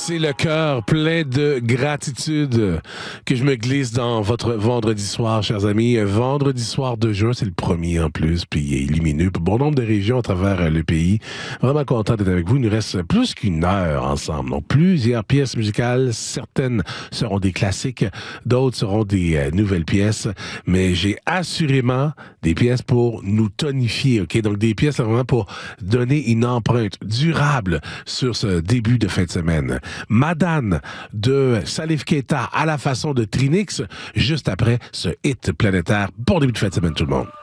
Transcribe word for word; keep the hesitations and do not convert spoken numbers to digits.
C'est le cœur plein de gratitude que je me glisse dans votre vendredi soir, chers amis. Vendredi soir de juin, c'est le premier en plus, puis il est lumineux. Pour bon nombre de régions à travers le pays. Vraiment content d'être avec vous. Il nous reste plus qu'une heure ensemble. Donc, plusieurs pièces musicales. Certaines seront des classiques, d'autres seront des euh, nouvelles pièces. Mais j'ai assurément des pièces pour nous tonifier, OK? Donc, des pièces vraiment pour donner une empreinte durable sur ce début de fin de semaine. Madane de Salif Keita à la façon de Trinix, juste après ce hit planétaire. Bon début de fin de semaine tout le monde.